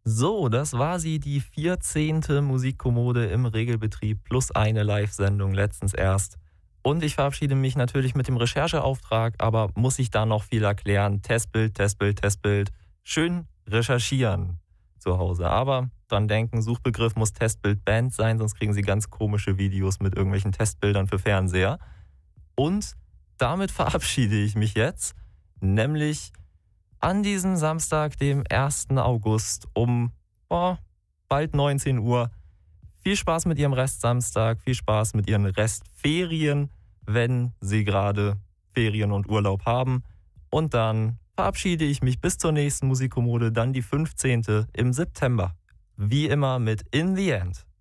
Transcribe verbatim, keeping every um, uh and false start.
So, das war sie, die vierzehnte Musikkommode im Regelbetrieb plus eine Live-Sendung letztens erst. Und ich verabschiede mich natürlich mit dem Rechercheauftrag, aber muss ich da noch viel erklären? Testbild, Testbild, Testbild. Schön recherchieren zu Hause. Aber dran denken, Suchbegriff muss Testbild Band sein, sonst kriegen Sie ganz komische Videos mit irgendwelchen Testbildern für Fernseher. Und damit verabschiede ich mich jetzt, nämlich an diesem Samstag, dem ersten August um oh, bald neunzehn Uhr. Viel Spaß mit Ihrem Restsamstag, viel Spaß mit Ihren Restferien, wenn Sie gerade Ferien und Urlaub haben. Und dann verabschiede ich mich bis zur nächsten Musikkommode, dann die fünfzehnte im September. Wie immer mit In the End.